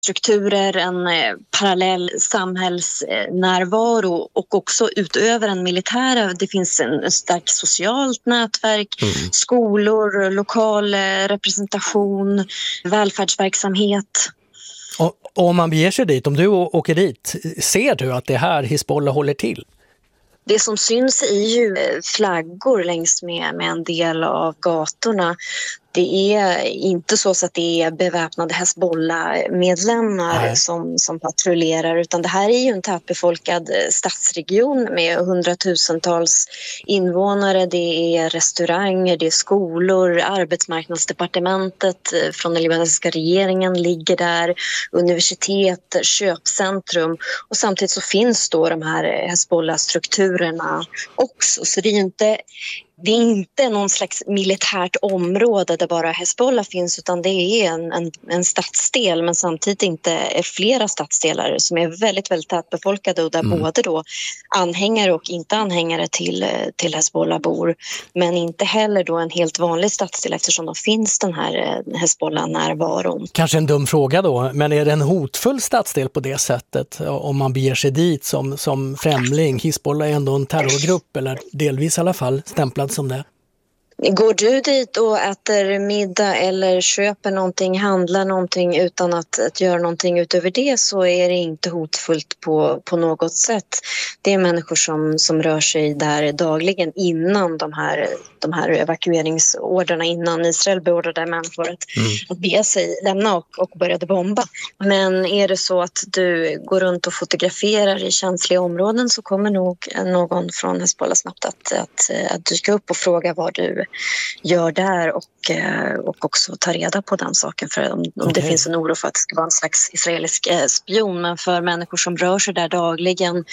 strukturer, en parallell samhällsnärvaro och också utöver en militär. Det finns en stark socialt nätverk, skolor, lokal representation, välfärdsverksamhet. Och om man beger sig dit, om du åker dit, ser du att det här Hizbollah håller till? Det som syns är ju flaggor längs med en del av gatorna. Det är inte så att det är beväpnade Hezbollah-medlemmar som patrullerar, utan det här är ju en tätbefolkad stadsregion med hundratusentals invånare. Det är restauranger, det är skolor, arbetsmarknadsdepartementet från den libanesiska regeringen ligger där, universitet, köpcentrum, och samtidigt så finns då de här Hezbollah-strukturerna också. Så det är inte någon slags militärt område där bara Hezbollah finns, utan det är en stadsdel, men samtidigt inte är flera stadsdelar som är väldigt, väldigt tätbefolkade och där både då anhängare och inte anhängare till Hezbollah bor, men inte heller då en helt vanlig stadsdel eftersom det finns den här Hezbollah-närvaron. Kanske en dum fråga då, men är det en hotfull stadsdel på det sättet om man beger sig dit som främling? Hezbollah är ändå en terrorgrupp, eller delvis i alla fall stämplad som det. Går du dit och äter middag eller köper någonting, handlar någonting utan att göra någonting utöver det, så är det inte hotfullt på något sätt. Det är människor som rör sig där dagligen innan de här evakueringsorderna, innan Israel beordrade människor att bege sig, lämna och började bomba. Men är det så att du går runt och fotograferar i känsliga områden, så kommer nog någon från Hezbollah snabbt att dyka upp och fråga vad du gör där och också ta reda på den saken, för om det finns en oro för att det ska vara en slags israelisk spion. Men för människor som rör sig där dagligen,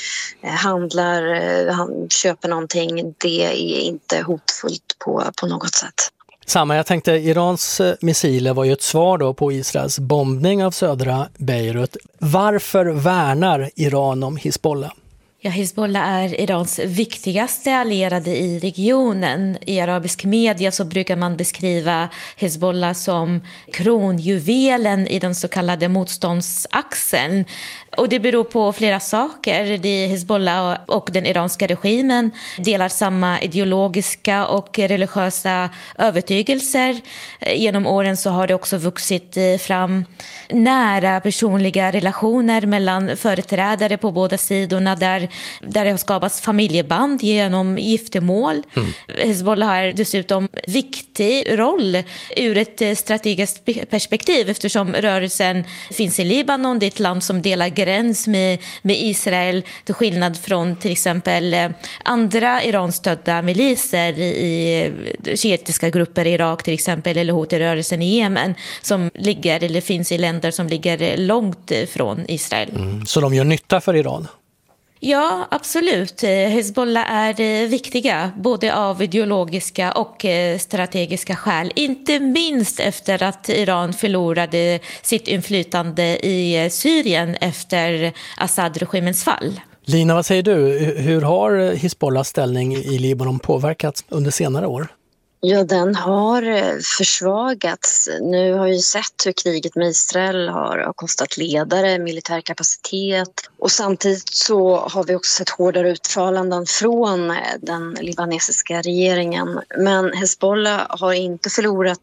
handlar, köper någonting, det är inte hotfullt på något sätt. Samma, jag tänkte, Irans missiler var ju ett svar då på Israels bombning av södra Beirut. Varför värnar Iran om Hezbollah? Ja, Hezbollah är Irans viktigaste allierade i regionen. I arabisk media så brukar man beskriva Hezbollah som kronjuvelen i den så kallade motståndsaxeln. Och det beror på flera saker. Hezbollah och den iranska regimen delar samma ideologiska och religiösa övertygelser. Genom åren så har det också vuxit fram nära personliga relationer mellan företrädare på båda sidorna där det har skapats familjeband genom giftermål. Hezbollah har dessutom viktig roll ur ett strategiskt perspektiv eftersom rörelsen finns i Libanon. Det är ett land som delar gräns med Israel, till skillnad från till exempel andra Iran-stödda miliser i shiitiska grupper i Irak till exempel, eller Houthi-rörelsen i Jemen som ligger eller finns i länder som ligger långt från Israel. Så de gör nytta för Iran? Ja, absolut. Hezbollah är viktiga både av ideologiska och strategiska skäl. Inte minst efter att Iran förlorade sitt inflytande i Syrien efter Assad-regimens fall. Lina, vad säger du? Hur har Hezbollahs ställning i Libanon påverkats under senare år? Ja, den har försvagats. Nu har vi sett hur kriget med Israel har kostat ledare, militär kapacitet, och samtidigt så har vi också sett hårdare uttalanden från den libanesiska regeringen. Men Hezbollah har inte förlorat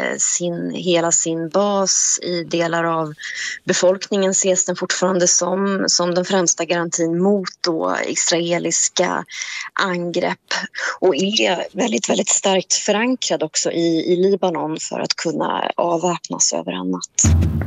hela sin bas. I delar av befolkningen ses den fortfarande som den främsta garantin mot då israeliska angrepp, och är väldigt, väldigt starkt förankrad också i Libanon för att kunna avväpnas över en natt.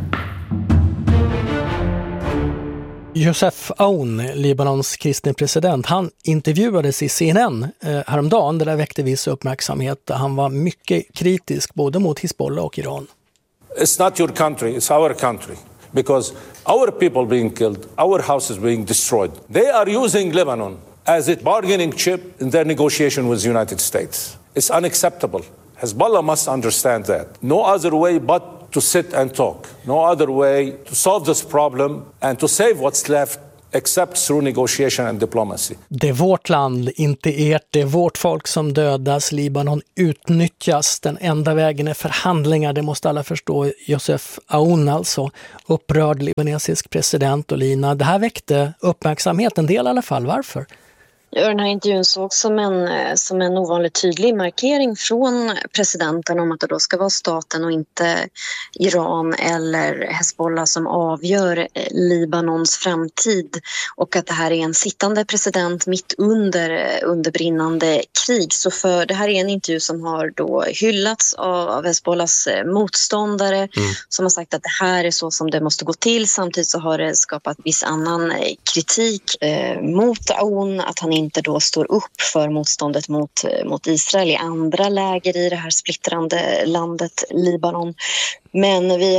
Joseph Aoun, Libanons kristne president, han intervjuades i CNN häromdagen. Det där väckte viss uppmärksamhet. Han var mycket kritisk både mot Hezbollah och Iran. It's not your country, it's our country. Because our people being killed, our houses being destroyed. They are using Lebanon as a bargaining chip in their negotiation with the United States. It's unacceptable. Hezbollah must understand that. No other way but to sit and talk. No other way to solve this problem and to save what's left except through negotiation and diplomacy. Det är vårt land, inte ert. Det är vårt folk som dödas. Libanon utnyttjas. Den enda vägen är förhandlingar. Det måste alla förstå. Joseph Aoun, alltså upprörd libanesisk president. Och Lina, det här väckte uppmärksamhet, en del i alla fall. Varför? Ja, den här intervjun sågs som en ovanligt tydlig markering från presidenten om att det då ska vara staten och inte Iran eller Hezbollah som avgör Libanons framtid, och att det här är en sittande president mitt under brinnande krig. Så för det här är en intervju som har då hyllats av Hezbollahs motståndare som har sagt att det här är så som det måste gå till. Samtidigt så har det skapat viss annan kritik mot Aoun, att han inte då står upp för motståndet mot Israel i andra läger i det här splittrande landet Libanon. Men vi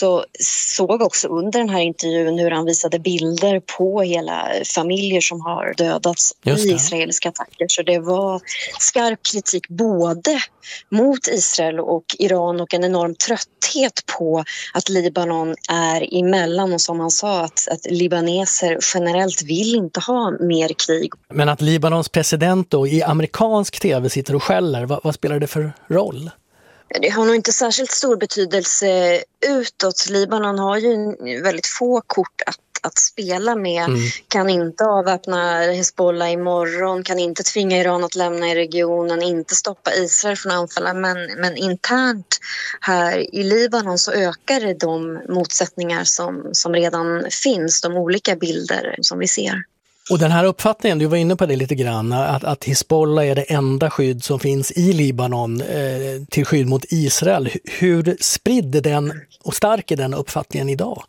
såg också under den här intervjun hur han visade bilder på hela familjer som har dödats i israeliska attacker. Så det var skarp kritik både mot Israel och Iran och en enorm trötthet på att Libanon är emellan, och som han sa att libaneser generellt vill inte ha mer krig. Men att Libanons president då i amerikansk tv sitter och skäller, vad spelar det för roll? Det har nog inte särskilt stor betydelse utåt. Libanon har ju väldigt få kort att spela med. Kan inte avväpna Hezbollah imorgon, kan inte tvinga Iran att lämna i regionen, inte stoppa Israel från anfalla. Men internt här i Libanon så ökar de motsättningar som redan finns, de olika bilder som vi ser. Och den här uppfattningen, du var inne på det lite grann, att Hezbollah är det enda skydd som finns i Libanon till skydd mot Israel. Hur spridd den och stark är den uppfattningen idag?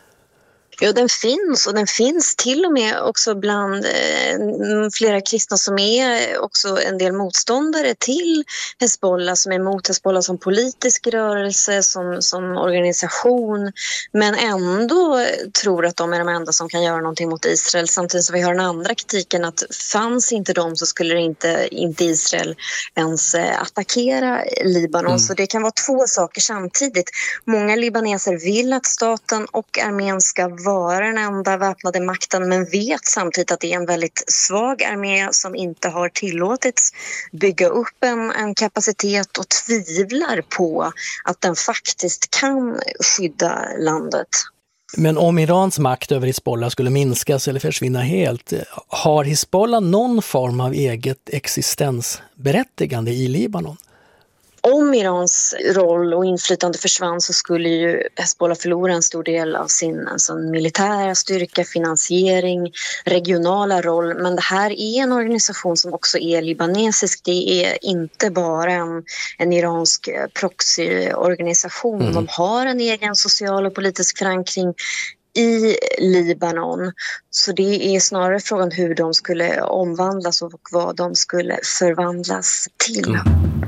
Ja, den finns, och den finns till och med också bland flera kristna som är också en del motståndare till Hezbollah, som är emot Hezbollah som politisk rörelse, som organisation, men ändå tror att de är de enda som kan göra någonting mot Israel. Samtidigt som vi har den andra kritiken att fanns inte de så skulle inte Israel ens attackera Libanon. Så det kan vara två saker samtidigt. Många libaneser vill att staten och armén ska vara den enda väpnade makten, men vet samtidigt att det är en väldigt svag armé som inte har tillåtits bygga upp en kapacitet, och tvivlar på att den faktiskt kan skydda landet. Men om Irans makt över Hezbollah skulle minskas eller försvinna helt, har Hezbollah någon form av eget existensberättigande i Libanon? Om Irans roll och inflytande försvann så skulle ju Hezbollah förlora en stor del av sin militära styrka, finansiering, regionala roll. Men det här är en organisation som också är libanesisk. Det är inte bara en iransk proxyorganisation. De har en egen social och politisk förankring i Libanon. Så det är snarare frågan hur de skulle omvandlas och vad de skulle förvandlas till.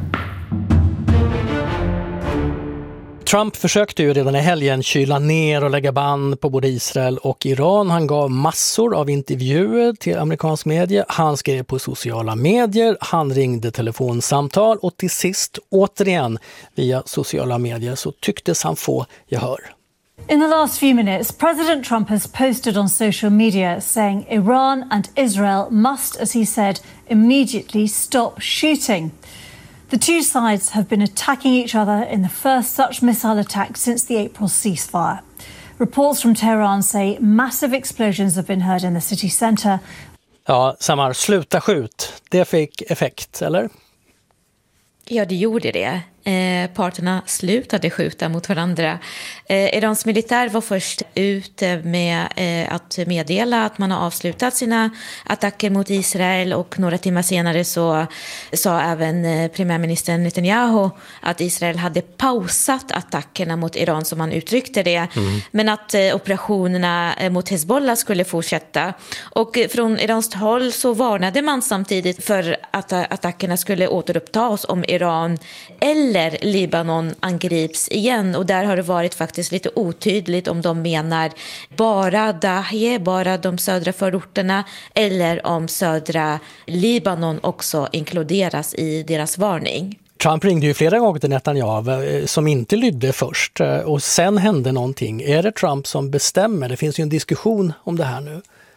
Trump försökte ju redan i helgen kyla ner och lägga band på både Israel och Iran. Han gav massor av intervjuer till amerikansk media. Han skrev på sociala medier. Han ringde telefonsamtal. Och till sist, återigen via sociala medier, så tycktes han få gehör. In the last few minutes, President Trump has posted on social media saying Iran and Israel must, as he said, immediately stop shooting. The two sides have been attacking each other in the first such missile attack since the April ceasefire. Reports from Tehran say massive explosions have been heard in the city centre. Ja, Samar, sluta skjut. Det fick effekt, eller? Ja, det gjorde det. Parterna slutade skjuta mot varandra. Irans militär var först ute med att meddela att man har avslutat sina attacker mot Israel, och några timmar senare så sa även premiärministern Netanyahu att Israel hade pausat attackerna mot Iran, som man uttryckte det, men att operationerna mot Hezbollah skulle fortsätta. Och från iranskt håll så varnade man samtidigt för att attackerna skulle återupptas om Iran eller Libanon angrips igen, och där har det varit faktiskt lite otydligt om de menar bara Dahie, bara de södra förorterna, eller om södra Libanon också inkluderas i deras varning. Trump ringde ju flera gånger till Netanyahu som inte lydde först, och sen hände någonting. Är det Trump som bestämmer? Det finns ju en diskussion om det här nu.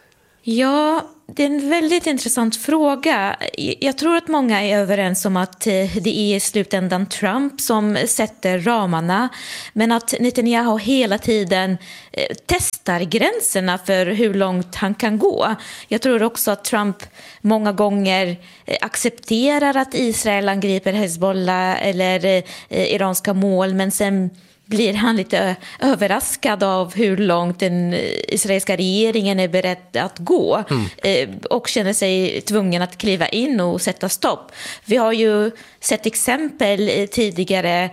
Ja, det är en väldigt intressant fråga. Jag tror att många är överens om att det är i slutändan Trump som sätter ramarna, men att Netanyahu hela tiden testar gränserna för hur långt han kan gå. Jag tror också att Trump många gånger accepterar att Israel angriper Hezbollah eller iranska mål, men sen blir han lite överraskad av hur långt den israeliska regeringen är beredd att gå och känner sig tvungen att kliva in och sätta stopp. Vi har ju sett exempel tidigare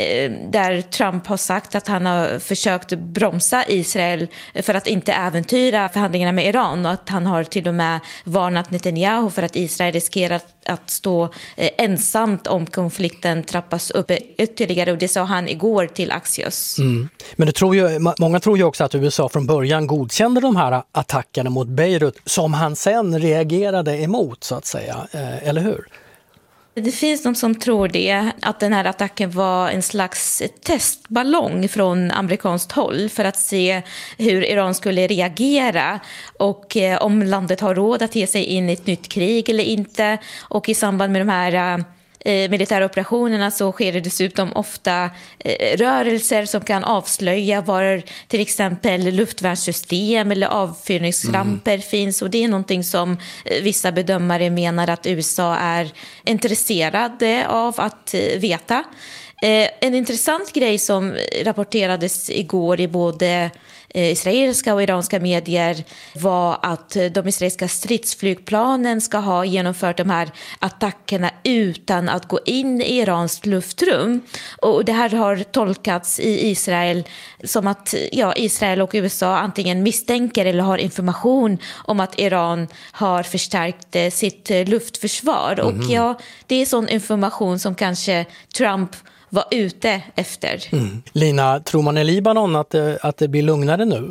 där Trump har sagt att han har försökt bromsa Israel för att inte äventyra förhandlingarna med Iran, och att han har till och med varnat Netanyahu för att Israel riskerar att stå ensamt om konflikten trappas upp ytterligare, och det sa han igår till Axios. Men många tror ju också att USA från början godkände de här attackerna mot Beirut som han sen reagerade emot, så att säga, eller hur? Det finns de som tror det, att den här attacken var en slags testballong från amerikanskt håll för att se hur Iran skulle reagera och om landet har råd att ge sig in i ett nytt krig eller inte. Och i samband med de här militära operationerna så sker det dessutom ofta rörelser som kan avslöja var till exempel luftvärnssystem eller avfyrningsramper finns, och det är någonting som vissa bedömare menar att USA är intresserade av att veta. En intressant grej som rapporterades igår i både israeliska och iranska medier var att de israeliska stridsflygplanen ska ha genomfört de här attackerna utan att gå in i Irans luftrum. Och det här har tolkats i Israel som att Israel och USA antingen misstänker eller har information om att Iran har förstärkt sitt luftförsvar. Och det är sån information som kanske Trump var ute efter. Lina, tror man i Libanon att det blir lugnare nu?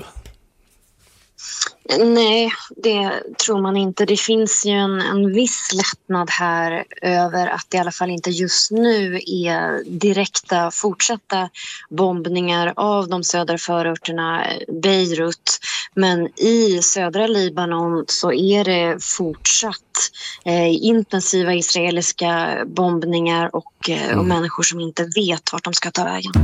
Nej, det tror man inte. Det finns ju en viss lättnad här över att det i alla fall inte just nu är direkta fortsatta bombningar av de södra förorterna Beirut. Men i södra Libanon så är det fortsatt intensiva israeliska bombningar och människor som inte vet vart de ska ta vägen.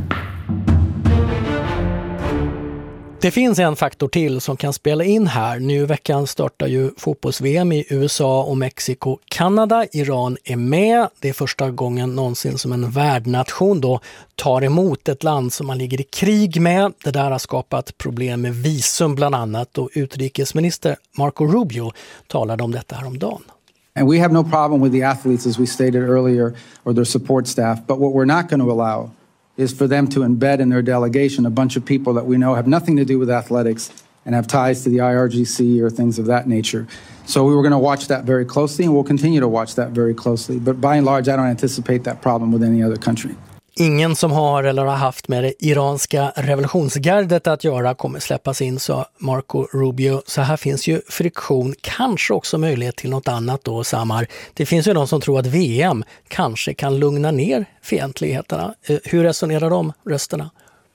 Det finns en faktor till som kan spela in här. Nu i veckan startar ju fotbolls-VM i USA och Mexiko, Kanada. Iran är med. Det är första gången någonsin som en värdnation då tar emot ett land som man ligger i krig med. Det där har skapat problem med visum bland annat, och utrikesminister Marco Rubio talade om detta häromdagen. And we have no problem with the athletes, as we stated earlier, or their support staff. But what we're not going to allow is for them to embed in their delegation a bunch of people that we know have nothing to do with athletics and have ties to the IRGC or things of that nature. So we were going to watch that very closely, and we'll continue to watch that very closely. But by and large, I don't anticipate that problem with any other country. Ingen som har eller har haft med det iranska revolutionsgardet att göra kommer släppas in, sa Marco Rubio. Så här finns ju friktion, kanske också möjlighet till något annat då, Samar. Det finns ju de som tror att VM kanske kan lugna ner fientligheterna. Hur resonerar de rösterna?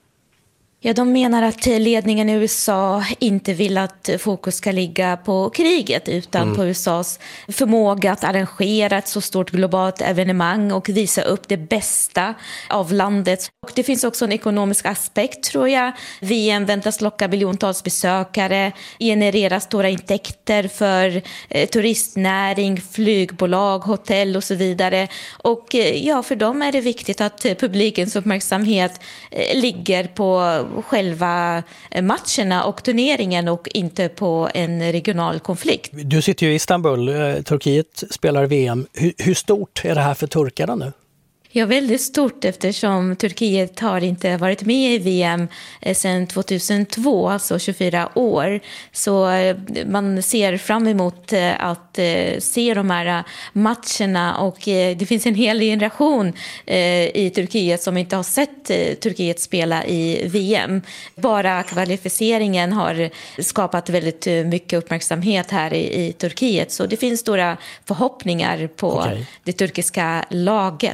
Ja, de menar att ledningen i USA inte vill att fokus ska ligga på kriget utan på USAs förmåga att arrangera ett så stort globalt evenemang och visa upp det bästa av landet. Och det finns också en ekonomisk aspekt, tror jag. VM väntas locka miljontals besökare, generera stora intäkter för turistnäring, flygbolag, hotell och så vidare. Och för dem är det viktigt att publikens uppmärksamhet ligger på själva matcherna och turneringen och inte på en regional konflikt. Du sitter ju i Istanbul, Turkiet spelar VM. Hur stort är det här för turkarna nu? Ja, väldigt stort, eftersom Turkiet har inte varit med i VM sedan 2002, alltså 24 år. Så man ser fram emot att se de här matcherna, och det finns en hel generation i Turkiet som inte har sett Turkiet spela i VM. Bara kvalificeringen har skapat väldigt mycket uppmärksamhet här i Turkiet, så det finns stora förhoppningar på det turkiska laget.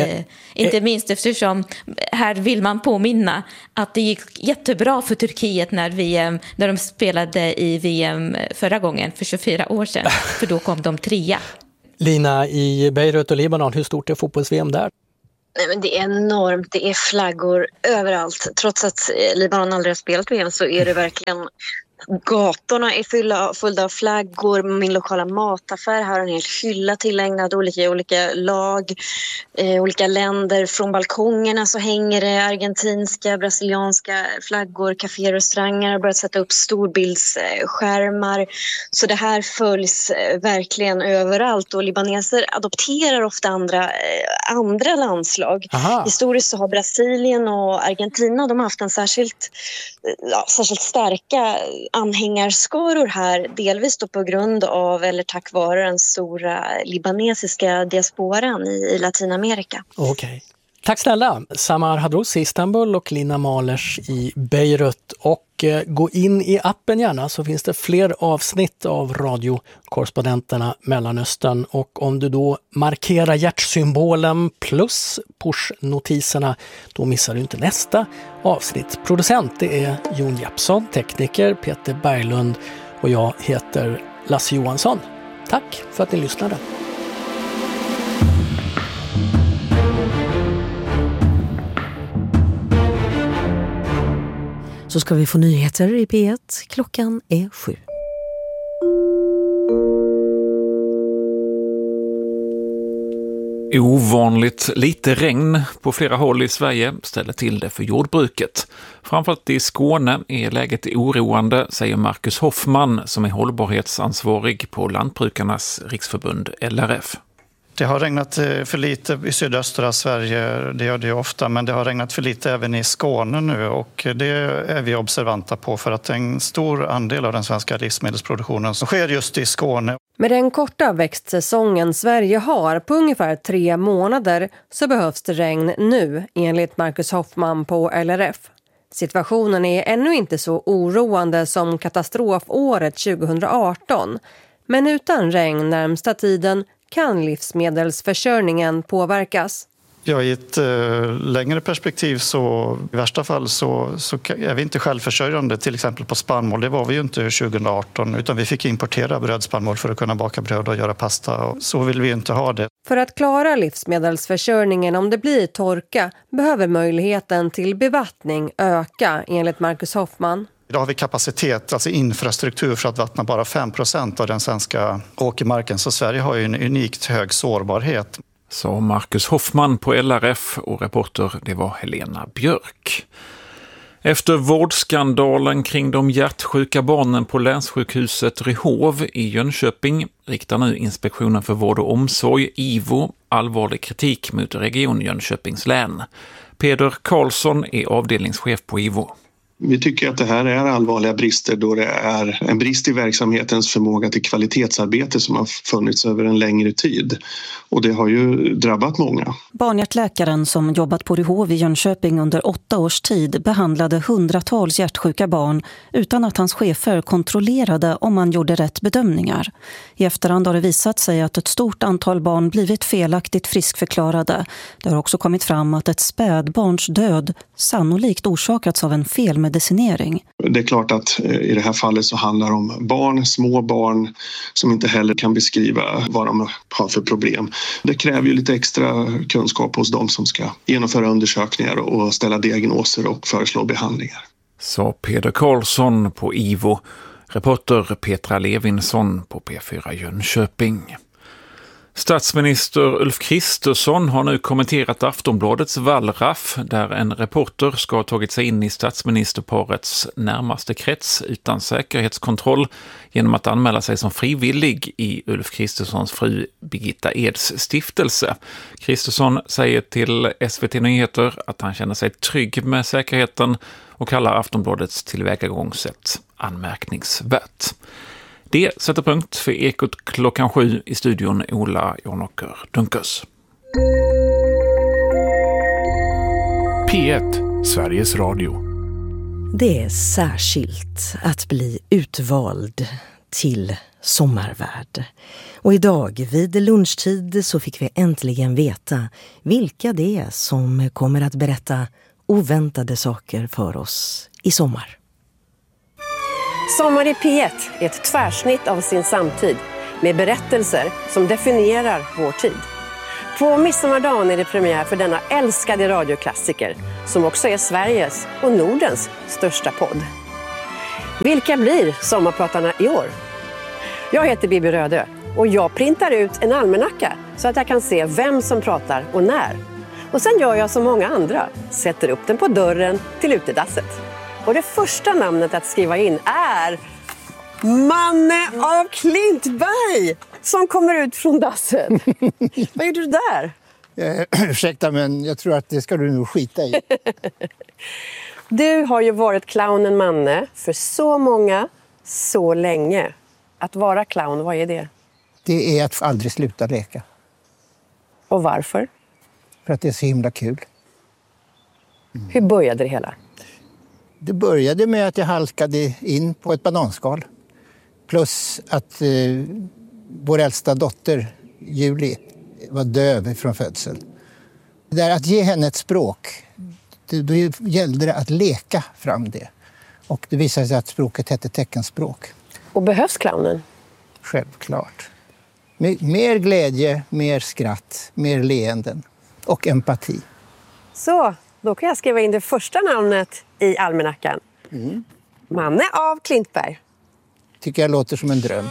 Inte minst eftersom här vill man påminna att det gick jättebra för Turkiet när de spelade i VM förra gången för 24 år sedan. För då kom de 3. Lina, i Beirut och Libanon, hur stort är fotbolls-VM där? Nej, men det är enormt, det är flaggor överallt. Trots att Libanon aldrig har spelat VM så är det verkligen... Gatorna är fulla av flaggor. Min lokala mataffär har en hel hylla tillägnad olika lag, olika länder. Från balkongerna så hänger det argentinska, brasilianska flaggor. Caféer och restauranger har börjat sätta upp storbildsskärmar. Så det här följs verkligen överallt. Och libaneser adopterar ofta andra landslag. Aha. Historiskt så har Brasilien och Argentina, de har haft en särskilt starka anhängarskaror här, delvis då på grund av eller tack vare den stora libanesiska diasporan i Latinamerika. Okej. Tack snälla, Samar Hadrous i Istanbul och Lina Mahlers i Beirut. Och gå in i appen gärna så finns det fler avsnitt av radiokorrespondenterna Mellanöstern. Och om du då markerar hjärtsymbolen plus push-notiserna, då missar du inte nästa avsnitt. Producent det är Jon Jeppsson, tekniker Peter Berglund och jag heter Lasse Johansson. Tack för att ni lyssnade. Så ska vi få nyheter i P1. Klockan är 7. Ovanligt lite regn på flera håll i Sverige ställer till det för jordbruket. Framförallt i Skåne är läget oroande, säger Marcus Hoffman som är hållbarhetsansvarig på Lantbrukarnas riksförbund LRF. Det har regnat för lite i sydöstra Sverige, det gör det ofta, men det har regnat för lite även i Skåne nu och det är vi observanta på för att en stor andel av den svenska livsmedelsproduktionen som sker just i Skåne. Med den korta växtsäsongen Sverige har på ungefär 3 månader så behövs det regn nu, enligt Marcus Hoffman på LRF. Situationen är ännu inte så oroande som katastrofåret 2018, men utan regn närmsta tiden kan livsmedelsförsörjningen påverkas? Ja, i ett längre perspektiv så i värsta fall så är vi inte självförsörjande till exempel på spannmål. Det var vi ju inte 2018 utan vi fick importera brödspannmål för att kunna baka bröd och göra pasta. Och så vill vi inte ha det. För att klara livsmedelsförsörjningen om det blir torka behöver möjligheten till bevattning öka enligt Marcus Hoffman. Idag har vi kapacitet, alltså infrastruktur för att vattna bara 5% av den svenska åkermarken. Så Sverige har ju en unikt hög sårbarhet. Så Marcus Hoffman på LRF och reporter det var Helena Björk. Efter vårdskandalen kring de hjärtsjuka barnen på länssjukhuset Ryhov i Jönköping riktar nu Inspektionen för vård och omsorg, IVO, allvarlig kritik mot Region Jönköpings län. Peder Karlsson är avdelningschef på IVO. Vi tycker att det här är allvarliga brister då det är en brist i verksamhetens förmåga till kvalitetsarbete som har funnits över en längre tid. Och det har ju drabbat många. Barnhjärtläkaren som jobbat på Ryhov i Jönköping under 8 års tid behandlade hundratals hjärtsjuka barn utan att hans chefer kontrollerade om man gjorde rätt bedömningar. I efterhand har det visat sig att ett stort antal barn blivit felaktigt friskförklarade. Det har också kommit fram att ett spädbarns död sannolikt orsakats av en felmedicinering. Det är klart att i det här fallet så handlar det om barn, små barn som inte heller kan beskriva vad de har för problem. Det kräver ju lite extra kunskap hos de som ska genomföra undersökningar och ställa diagnoser och föreslå behandlingar. Så Peder Karlsson på IVO, reporter Petra Levinsson på P4 Jönköping. Statsminister Ulf Kristersson har nu kommenterat Aftonbladets Wallraff där en reporter ska ha tagit sig in i statsministerparets närmaste krets utan säkerhetskontroll genom att anmäla sig som frivillig i Ulf Kristerssons fru Birgitta Eds stiftelse. Kristersson säger till SVT Nyheter att han känner sig trygg med säkerheten och kallar Aftonbladets tillvägagångssätt anmärkningsvärt. Det sätter punkt för Ekot klockan 7 i studion Ola Jonåker Dunkers. P1, Sveriges Radio. Det är särskilt att bli utvald till Sommarvärld. Och idag vid lunchtid så fick vi äntligen veta vilka det är som kommer att berätta oväntade saker för oss i sommar. Sommar i P1 är ett tvärsnitt av sin samtid med berättelser som definierar vår tid. På midsommardagen är det premiär för denna älskade radioklassiker som också är Sveriges och Nordens största podd. Vilka blir sommarpratarna i år? Jag heter Bibi Rödö och jag printar ut en almanacka så att jag kan se vem som pratar och när. Och sen gör jag som många andra, sätter upp den på dörren till utedasset. Och det första namnet att skriva in är Manne av Klintberg som kommer ut från dasset. Vad gjorde du där? Ursäkta, men jag tror att det ska du nog skita i. Du har ju varit clownen Manne för så många, så länge. Att vara clown, vad är det? Det är att aldrig sluta leka. Och varför? För att det är så himla kul. Hur började det hela? Det började med att jag halkade in på ett bananskal. Plus att vår äldsta dotter, Julie, var döv från födseln. Det där att ge henne ett språk, då gällde det att leka fram det. Och det visade sig att språket hette teckenspråk. Och behövs clownen? Självklart. Mer glädje, mer skratt, mer leenden och empati. Så, då kan jag skriva in det första namnet i almanackan. Manne av Klintberg. Tycker jag låter som en dröm.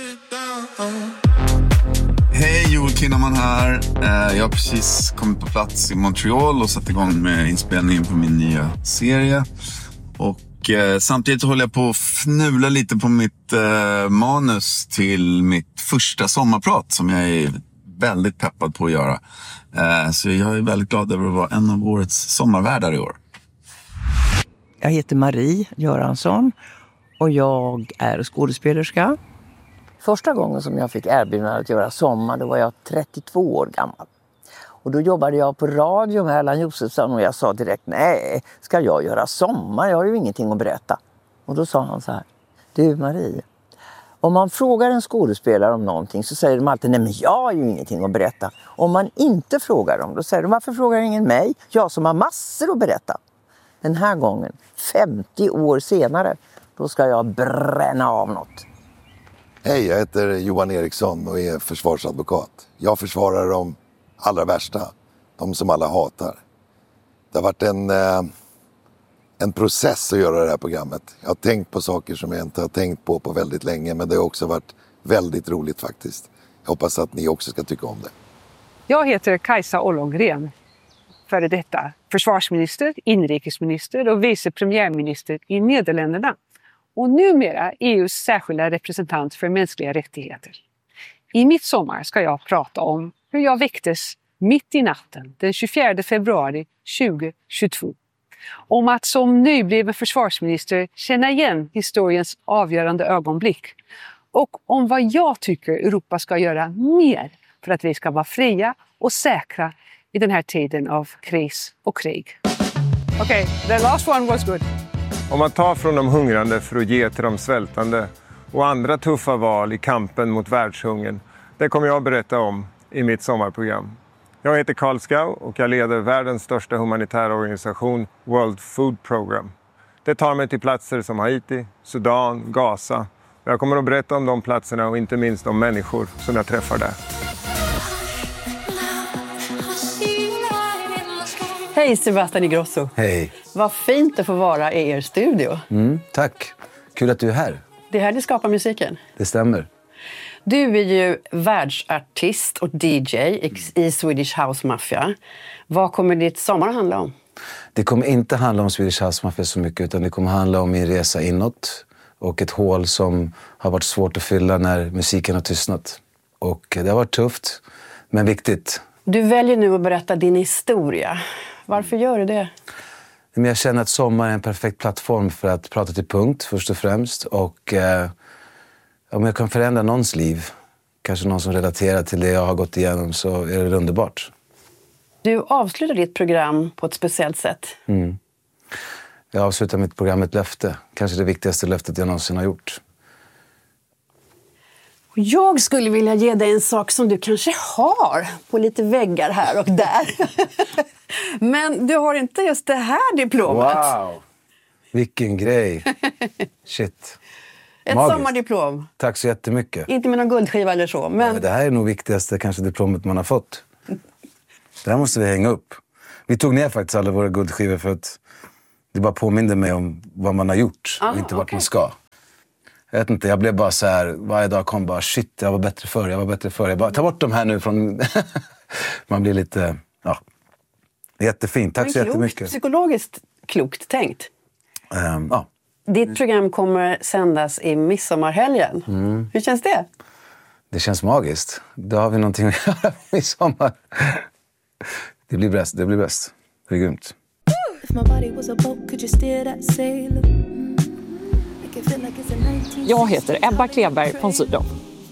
Hej, Joel Kinnaman här. Jag har precis kommit på plats i Montreal och satt igång med inspelningen på min nya serie. Och samtidigt håller jag på att fnula lite på mitt manus till mitt första sommarprat som jag är väldigt peppad på att göra. Så jag är väldigt glad över att vara en av årets sommarvärdar i år. Jag heter Marie Göransson och jag är skådespelerska. Första gången som jag fick erbjudandet att göra sommar, då var jag 32 år gammal. Och då jobbade jag på radio med Erland Josefsson och jag sa direkt, nej, ska jag göra sommar? Jag har ju ingenting att berätta. Och då sa han så här, du Marie, om man frågar en skådespelare om någonting så säger de alltid, nej men jag har ju ingenting att berätta. Om man inte frågar dem, då säger de, varför frågar ingen mig? Jag som har massor att berätta. Den här gången, 50 år senare, då ska jag bränna av något. Hej, jag heter Johan Eriksson och är försvarsadvokat. Jag försvarar de allra värsta, de som alla hatar. Det har varit en process att göra det här programmet. Jag har tänkt på saker som jag inte har tänkt på väldigt länge, men det har också varit väldigt roligt faktiskt. Jag hoppas att ni också ska tycka om det. Jag heter Kajsa Ollongren, före detta försvarsminister, inrikesminister och vice premiärminister i Nederländerna. Och numera EUs särskilda representant för mänskliga rättigheter. I mitt sommar ska jag prata om hur jag väcktes mitt i natten den 24 februari 2022. Om att som nybliven försvarsminister känna igen historiens avgörande ögonblick. Och om vad jag tycker Europa ska göra mer för att vi ska vara fria och säkra i den här tiden av kris och krig. Okej, the last one was good. Om man tar från de hungrande för att ge till de svältande och andra tuffa val i kampen mot världshungern, det kommer jag berätta om i mitt sommarprogram. Jag heter Karl Skau och jag leder världens största humanitära organisation, World Food Program. Det tar mig till platser som Haiti, Sudan, Gaza. Jag kommer att berätta om de platserna och inte minst om människor som jag träffar där. Hej Sebastian Ingrosso. Hej. Vad fint att få vara i er studio. Tack. Kul att du är här. Det är här ni skapar musiken. Det stämmer. Du är ju världsartist och DJ i Swedish House Mafia. Vad kommer ditt sommar att handla om? Det kommer inte handla om Swedish House Mafia så mycket, utan det kommer handla om min resa inåt och ett hål som har varit svårt att fylla när musiken har tystnat. Och det har varit tufft, men viktigt. Du väljer nu att berätta din historia. Varför gör du det? Men jag känner att sommar är en perfekt plattform för att prata till punkt först och främst. Och om jag kan förändra någons liv, kanske någon som relaterar till det jag har gått igenom, så är det underbart. Du avslutar ditt program på ett speciellt sätt. Jag avslutar mitt program med ett löfte. Kanske det viktigaste löftet jag någonsin har gjort. Jag skulle vilja ge dig en sak som du kanske har på lite väggar här och där. Men du har inte just det här diplomet. Wow! Vilken grej. Shit. Ett Magiskt. sommardiplom. Tack så jättemycket. Inte med någon guldskiva eller så. Men... Ja, det här är nog viktigaste kanske diplomet man har fått. Det här måste vi hänga upp. Vi tog ner faktiskt alla våra guldskivor för att det bara påminner mig om vad man har gjort och inte vart man ska. Jag vet inte, jag blev bara så här, varje dag kom bara shit, jag var bättre förr. Jag bara, ta bort de här nu från... Man blir lite, ja, jättefint. Tack så jättemycket. Psykologiskt klokt tänkt. Ja. Ditt program kommer sändas i midsommarhelgen. Hur känns det? Det känns magiskt. Då har vi någonting att göra i sommar. Det blir bäst, det blir bäst. Det är grymt. Jag heter Ebba Kleberg von Sydow.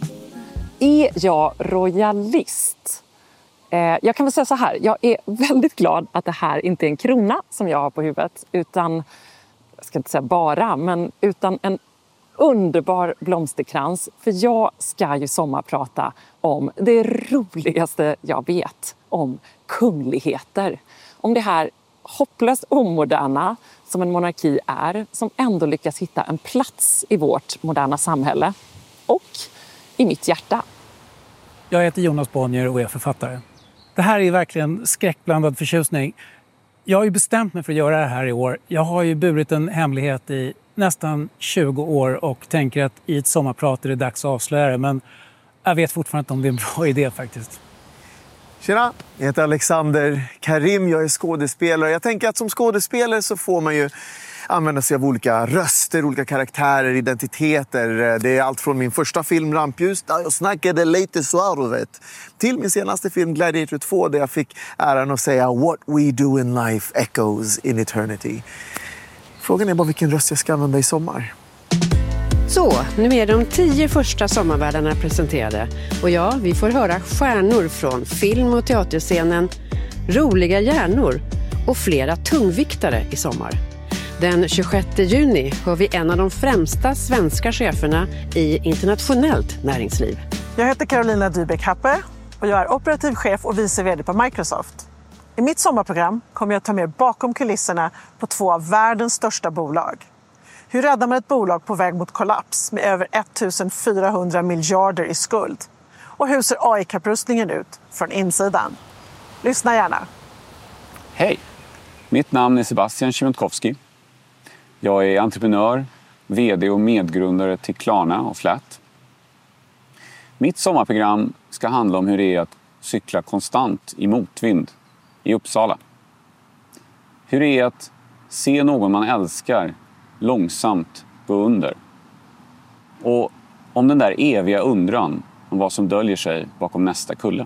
Är jag royalist? Jag kan väl säga så här, jag är väldigt glad att det här inte är en krona som jag har på huvudet, utan, jag ska inte säga bara, men utan en underbar blomsterkrans. För jag ska ju sommarprata om det roligaste jag vet, om kungligheter. Om det här hopplöst omoderna som en monarki är, som ändå lyckas hitta en plats i vårt moderna samhälle och i mitt hjärta. Jag heter Jonas Bonnier och är författare. Det här är verkligen skräckblandad förtjusning. Jag har ju bestämt mig för att göra det här i år. Jag har ju burit en hemlighet i nästan 20 år och tänker att i ett sommarprat är det dags att avslöja det. Men jag vet fortfarande inte om det är en bra idé faktiskt. Tjena, jag heter Alexander Karim, jag är skådespelare. Jag tänker att som skådespelare så får man ju använda sig av olika röster, olika karaktärer, identiteter. Det är allt från min första film Rampljus, där jag snackade lite svarvet, till min senaste film Gladiator 2, där jag fick äran att säga What we do in life echoes in eternity. Frågan är bara vilken röst jag ska använda i sommar. Så, nu är de 10 första sommarvärdarna presenterade. Och ja, vi får höra stjärnor från film- och teaterscenen, roliga hjärnor och flera tungviktare i sommar. Den 26 juni har vi en av de främsta svenska cheferna i internationellt näringsliv. Jag heter Carolina Dybeck-Happe och jag är operativ chef och vice vd på Microsoft. I mitt sommarprogram kommer jag ta med bakom kulisserna på 2 av världens största bolag. Hur räddar man ett bolag på väg mot kollaps med över 1400 miljarder i skuld? Och hur ser AI-kapprustningen ut från insidan? Lyssna gärna. Hej, mitt namn är Sebastian Siemiatkowski. Jag är entreprenör, vd och medgrundare till Klarna och Flat. Mitt sommarprogram ska handla om hur det är att cykla konstant i motvind i Uppsala. Hur det är att se någon man älskar långsamt gå under. Och om den där eviga undran om vad som döljer sig bakom nästa kulle.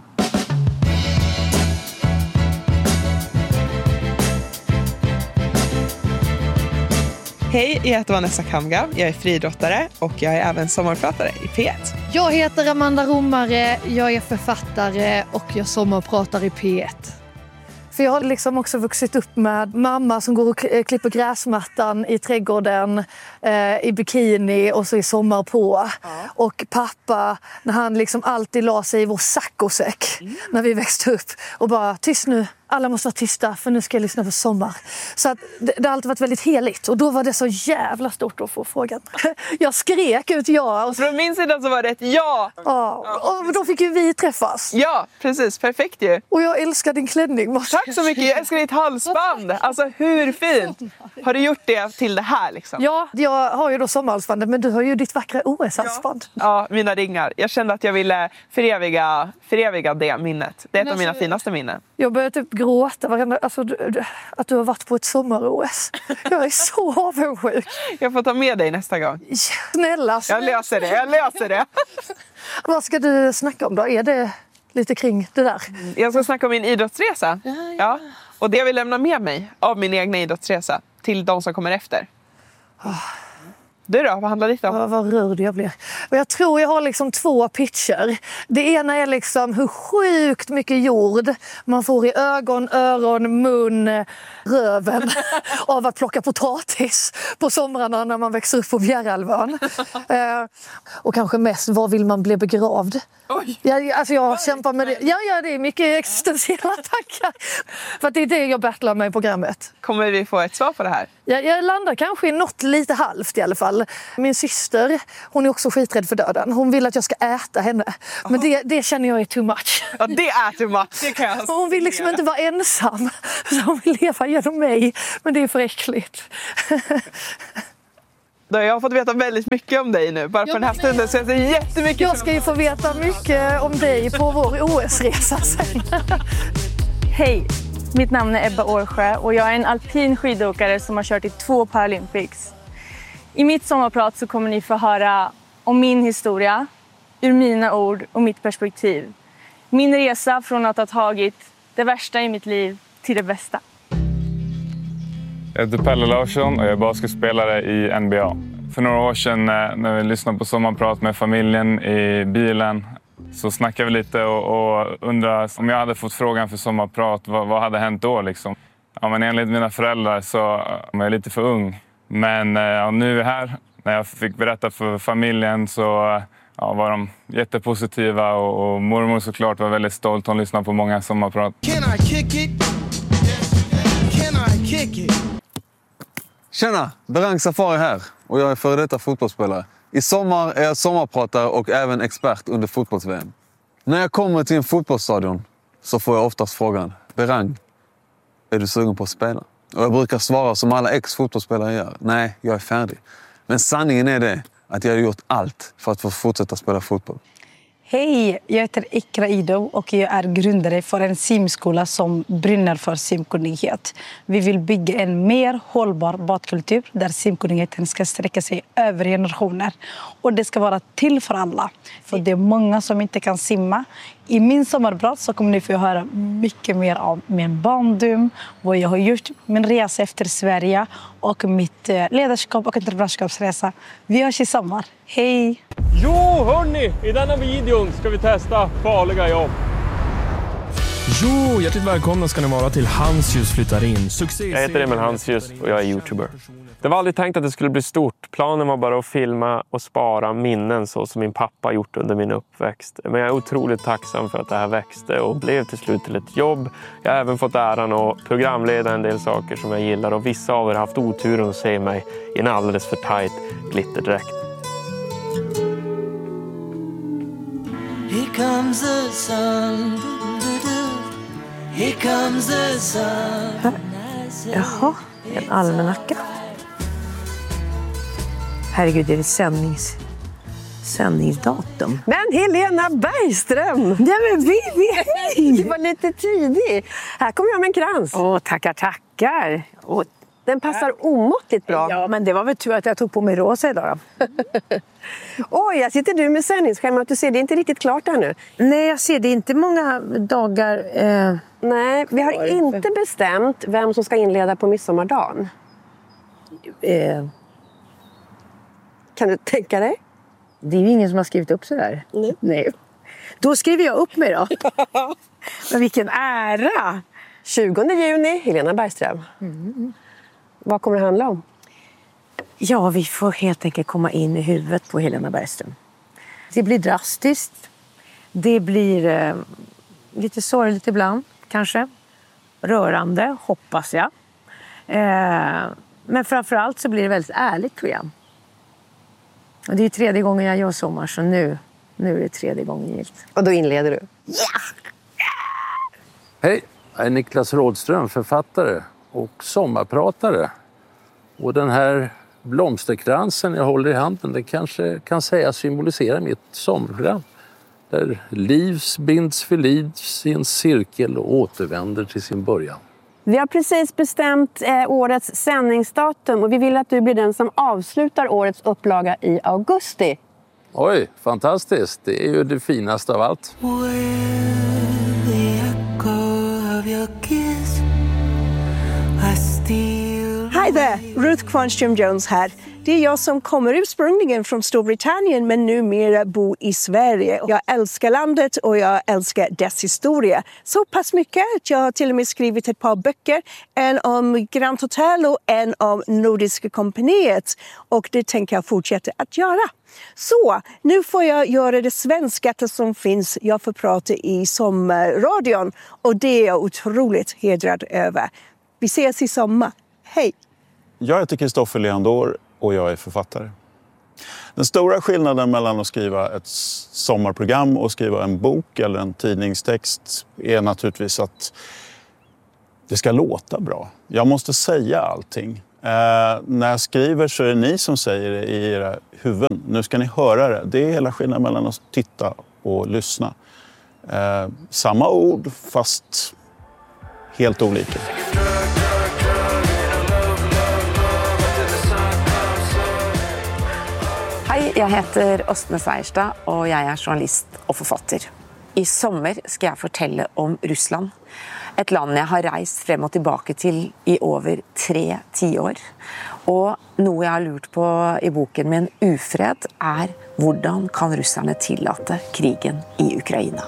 Hej, jag heter Vanessa Kamga, jag är friidrottare och jag är även sommarpratare i P1. Jag heter Amanda Romare, jag är författare och jag sommarpratar i P1. För jag har liksom också vuxit upp med mamma som går och klipper gräsmattan i trädgården i bikini och så i sommar på. Ja. Och pappa när han liksom alltid la sig i vår saccosäck när vi växte upp och bara tyst nu. Alla måste vara tysta för nu ska jag lyssna på sommar. Så att det har alltid varit väldigt heligt. Och då var det så jävla stort att få frågan. Jag skrek ut ja. Och från min sida så var det ett ja. Ja, och då fick ju vi träffas. Ja, precis. Perfekt ju. Och jag älskar din klänning. Tack så mycket. Jag älskar ditt halsband. Alltså hur fint. Har du gjort det till det här liksom? Ja, jag har ju då sommarhalsbandet. Men du har ju ditt vackra OS-halsband. Ja, mina ringar. Jag kände att jag ville föreviga det minnet. Det är ett av mina finaste minnen. Jag börjar typ gråta varenda, alltså, att du har varit på ett sommar-OS. Jag är så avundsjuk. Jag får ta med dig nästa gång. Ja, snälla. Jag löser det. Vad ska du snacka om då? Är det lite kring det där? Jag ska snacka om min idrottsresa. Ja. Och det jag vill lämna med mig av min egna idrottsresa till de som kommer efter. Du då? Vad handlar ditt om? Vad rörd jag blir. Och jag tror jag har liksom 2 pitcher. Det ena är liksom hur sjukt mycket jord man får i ögon, öron, mun, röven av att plocka potatis på somrarna när man växer upp på Bjärälvön. Och kanske mest, var vill man bli begravd? Jag kämpar med det. Ja, det är mycket existentiella tankar. För att det är det jag battlar med i programmet. Kommer vi få ett svar på det här? Jag landar kanske i något lite halvt i alla fall. Min syster, hon är också skiträdd för döden. Hon vill att jag ska äta henne. Men det känner jag är too much. Ja, det är too much. Det kan jag hon vill liksom inte vara ensam. Så hon vill leva genom mig. Men det är för äckligt. Jag har fått veta väldigt mycket om dig nu. Bara på den här stunden så jag ser jättemycket. Jag ska ju få veta mycket om dig på vår OS-resa sen. Hej, mitt namn är Ebba Årsjö och jag är en alpin skidåkare som har kört i 2 Paralympics. I mitt sommarprat så kommer ni få höra om min historia, ur mina ord och mitt perspektiv. Min resa från att ha tagit det värsta i mitt liv till det bästa. Jag heter Pelle Larsson och jag är basketspelare i NBA. För några år sedan när vi lyssnade på sommarprat med familjen i bilen så snackade vi lite och undrade om jag hade fått frågan för sommarprat, vad hade hänt då liksom? Ja, men enligt mina föräldrar så är jag lite för ung. Men nu är jag här. När jag fick berätta för familjen så var de jättepositiva och mormor såklart var väldigt stolt. Hon lyssnade på många sommarprat. Tjena, Berang Safari här och jag är före detta fotbollsspelare. I sommar är jag sommarpratare och även expert under fotbolls-VM. När jag kommer till en fotbollsstadion så får jag oftast frågan: Berang, är du sugen på att spela? Och jag brukar svara som alla ex-fotbollsspelare gör: nej, jag är färdig. Men sanningen är det att jag har gjort allt för att få fortsätta spela fotboll. Hej, jag heter Ikra Ido och jag är grundare för en simskola som brinner för simkunnighet. Vi vill bygga en mer hållbar badkultur där simkunnigheten ska sträcka sig över generationer. Och det ska vara till för alla. För det är många som inte kan simma. I min sommarprat så kommer ni få höra mycket mer om min barndom, vad jag har gjort, min resa efter Sverige och mitt ledarskap och entreprenörskapsresa. Vi hörs i sommar. Hej! Jo, hörni! I denna videon ska vi testa farliga jobb. Jo, hjärtligt välkomna ska ni vara till Hansljus flyttar in. Jag heter Emil Hansljus och jag är YouTuber. Det var aldrig tänkt att det skulle bli stort. Planen var bara att filma och spara minnen så som min pappa gjort under min uppväxt. Men jag är otroligt tacksam för att det här växte och blev till slut till ett jobb. Jag har även fått äran att programleda en del saker som jag gillar och vissa av er har haft oturen att se mig i en alldeles för tajt glitterdräkt. Here comes the sun. Here comes the sun. Jaha, en almanacka. Herregud, är det sändningsdatum? Men Helena Bergström! Ja, men vi. Det var lite tidigt. Här kommer jag med en krans. Tackar. Den passar omåttligt bra. Ja, men det var väl tur att jag tog på mig rosa idag då. Oj, jag sitter du med sändningsschemat. Du ser det är inte riktigt klart här nu. Nej, jag ser det inte många dagar. Nej, vi har inte bestämt vem som ska inleda på midsommardagen. Kan du tänka dig? Det är ju ingen som har skrivit upp så där. Nej. Då skriver jag upp mig då. Men vilken ära! 20 juni, Helena Bergström. Vad kommer det handla om? Ja, vi får helt enkelt komma in i huvudet på Helena Bergström. Det blir drastiskt. Det blir lite sorgligt ibland, kanske. Rörande, hoppas jag. Men framförallt så blir det väldigt ärligt program. Och det är 3:e gången jag gör sommar, så nu är det 3:e gången gilt. Och då inleder du? Ja! Hej, jag är Niklas Rådström, författare och sommarpratare. Och den här blomsterkransen jag håller i handen, det kanske kan sägas symbolisera mitt sommarprogram. Där liv binds för liv i en cirkel och återvänder till sin början. Vi har precis bestämt årets sändningsdatum och vi vill att du blir den som avslutar årets upplaga i augusti. Oj, fantastiskt. Det är ju det finaste av allt. Hi there, Ruth Kvarnström Jones här. Det är jag som kommer ursprungligen från Storbritannien men numera bor i Sverige. Jag älskar landet och jag älskar dess historia. Så pass mycket att jag har till och med skrivit ett par böcker. En om Grand Hotel och en om Nordiska kompaniet. Och det tänker jag fortsätta att göra. Så, nu får jag göra det svenskaste som finns. Jag får prata i sommarradion och det är jag otroligt hedrad över. Vi ses i sommar. Hej! Jag heter Kristoffer Leandor och jag är författare. Den stora skillnaden mellan att skriva ett sommarprogram och skriva en bok eller en tidningstext är naturligtvis att det ska låta bra. Jag måste säga allting. När jag skriver så är det ni som säger det i era huvuden. Nu ska ni höra det. Det är hela skillnaden mellan att titta och lyssna. Samma ord fast helt olika. Hej, jag heter Åsne Seierstad och jag är journalist och författare. I sommar ska jag fortälla om Ryssland. Ett land jag har rest fram och tillbaka till i över 3 år. Och något jag har lurat på i boken med en ufred är hur kan ryssarna tillåta krigen i Ukraina?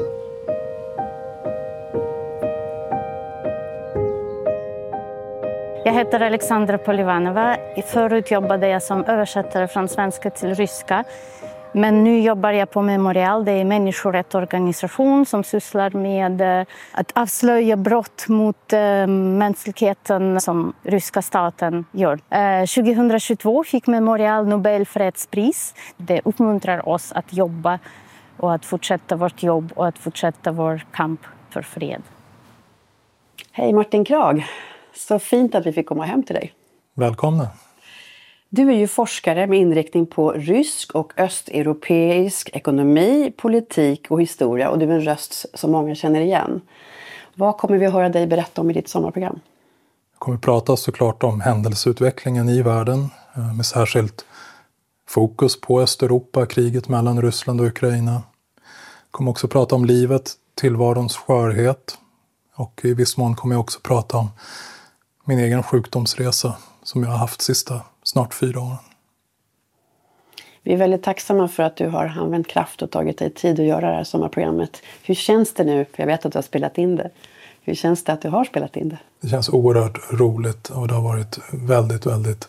Jag heter Alexandra Polivanova. Förut jobbade jag som översättare från svenska till ryska. Men nu jobbar jag på Memorial. Det är en människorättsorganisation som sysslar med att avslöja brott mot mänskligheten som ryska staten gör. 2022 fick Memorial Nobel fredspris. Det uppmuntrar oss att jobba och att fortsätta vårt jobb och att fortsätta vår kamp för fred. Hej Martin Krag. Så fint att vi fick komma hem till dig. Välkomna. Du är ju forskare med inriktning på rysk och östeuropeisk ekonomi, politik och historia. Och du är en röst som många känner igen. Vad kommer vi att höra dig berätta om i ditt sommarprogram? Jag kommer att prata såklart om händelseutvecklingen i världen. Med särskilt fokus på Östeuropa, kriget mellan Ryssland och Ukraina. Jag kommer också prata om livet, tillvarons skörhet. Och i viss mån kommer jag också prata om min egen sjukdomsresa som jag har haft sista snart 4 åren. Vi är väldigt tacksamma för att du har använt kraft och tagit dig tid att göra det här sommarprogrammet. Hur känns det nu? För jag vet att du har spelat in det. Hur känns det att du har spelat in det? Det känns oerhört roligt och det har varit väldigt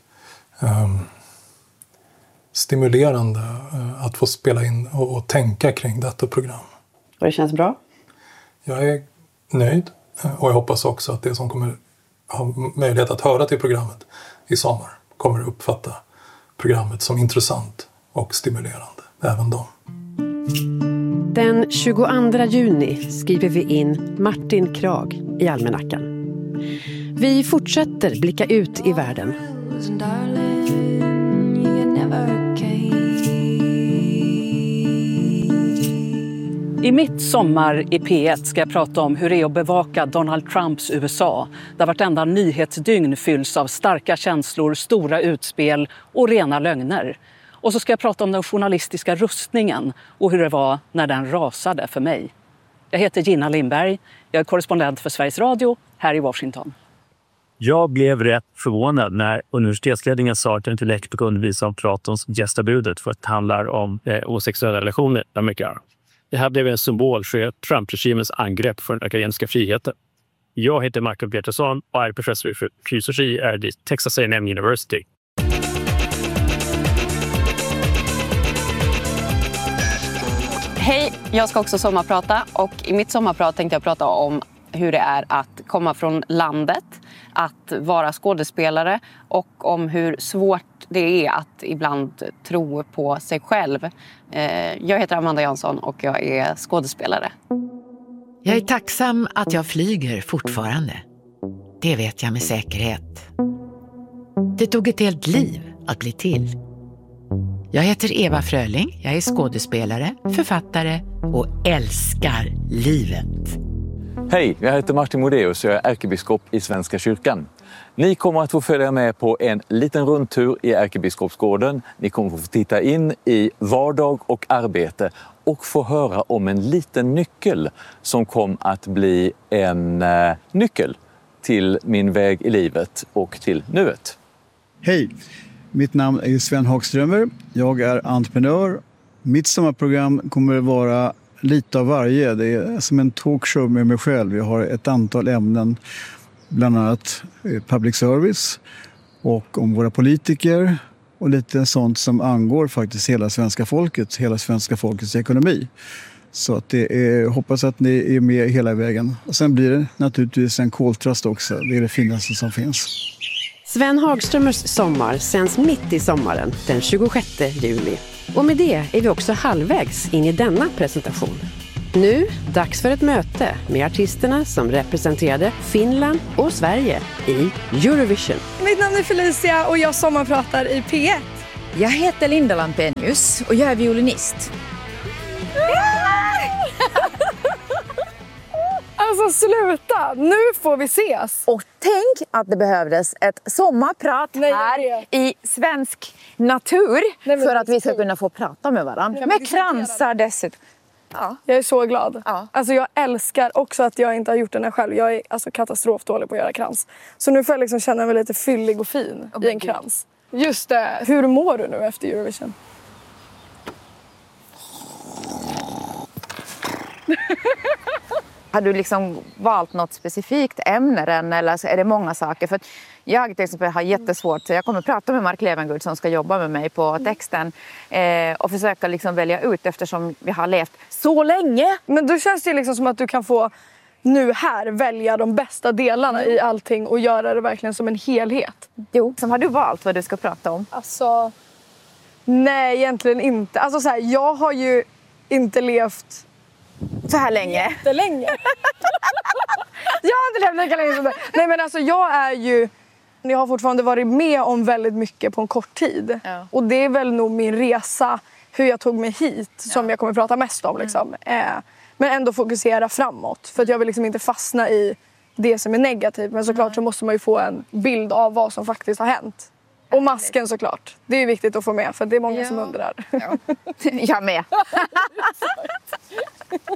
stimulerande att få spela in och tänka kring detta program. Och det känns bra? Jag är nöjd och jag hoppas också att det som kommer ha möjlighet att höra till programmet i sommar kommer uppfatta programmet som intressant och stimulerande, även de. Den 22 juni skriver vi in Martin Krag i almanackan. Vi fortsätter blicka ut i världen. I mitt sommar i P1 ska jag prata om hur det är att bevaka Donald Trumps USA. Där vartenda nyhetsdygn fylls av starka känslor, stora utspel och rena lögner. Och så ska jag prata om den journalistiska rustningen och hur det var när den rasade för mig. Jag heter Gina Lindberg, jag är korrespondent för Sveriges Radio här i Washington. Jag blev rätt förvånad när universitetsledningen sa att jag inte lätt kunde undervisa om Platons gästabudet för att det handlar om homosexuella relationer med amerikaner. Det här blev en symbol för Trump-regimens angrepp för den akademiska friheten. Jag heter Michael Petersson och är professor i fysiologi vid Texas A&M University. Hej, jag ska också sommarprata och i mitt sommarprat tänkte jag prata om hur det är att komma från landet, att vara skådespelare och om hur svårt det är att ibland tro på sig själv. Jag heter Amanda Jansson och jag är skådespelare. Jag är tacksam att jag flyger fortfarande. Det vet jag med säkerhet. Det tog ett helt liv att bli till. Jag heter Eva Fröling, jag är skådespelare, författare och älskar livet. Hej, jag heter Martin Modéus och jag är ärkebiskop i Svenska kyrkan. Ni kommer att få följa med på en liten rundtur i Ärkebiskopsgården. Ni kommer att få titta in i vardag och arbete och få höra om en liten nyckel som kom att bli en nyckel till min väg i livet och till nuet. Hej, Mitt namn är Sven Hagströmer. Jag är entreprenör. Mitt sommarprogram kommer att vara lite av varje. Det är som en talkshow med mig själv. Jag har ett antal ämnen, bland annat public service och om våra politiker och lite sånt som angår faktiskt hela svenska folkets ekonomi. Så att hoppas att ni är med hela vägen. Och sen blir det naturligtvis en koltrast också. Det är det finaste som finns. Sven Hagströmers sommar sänds mitt i sommaren den 26 juli. Och med det är vi också halvvägs in i denna presentation. Nu, dags för ett möte med artisterna som representerade Finland och Sverige i Eurovision. Mitt namn är Felicia och jag sommarpratar i P1. Jag heter Linda Lampenius och jag är violinist. Alltså sluta, nu får vi ses. Och tänk att det behövdes ett sommarprat här i svensk natur för att vi ska kunna få prata med varandra. Med kransar dessutom. Ja. Jag är så glad. Ja. Alltså jag älskar också att jag inte har gjort den här själv. Jag är alltså katastrofdålig på att göra krans. Så nu får jag liksom känna mig lite fyllig och fin i en krans. Just det. Hur mår du nu efter Eurovision? Har du liksom valt något specifikt ämne eller är det många saker? För jag till exempel har jättesvårt, så jag kommer att prata med Mark Levengood som ska jobba med mig på texten och försöka liksom välja ut eftersom vi har levt så länge. Men då känns det liksom som att du kan få nu här välja de bästa delarna i allting och göra det verkligen som en helhet. Jo, som har du valt vad du ska prata om? Alltså, nej egentligen inte. Alltså så här, jag har ju inte levt så här länge. Jättelänge. Jag har inte levt lika länge som det. Nej men alltså jag har fortfarande varit med om väldigt mycket på en kort tid. Ja. Och det är väl nog min resa, hur jag tog mig hit som jag kommer prata mest om liksom. Men ändå fokusera framåt. För att jag vill liksom inte fastna i det som är negativt. Men såklart så måste man ju få en bild av vad som faktiskt har hänt. Och masken såklart. Det är viktigt att få med för det är många som undrar. Ja. Jag med.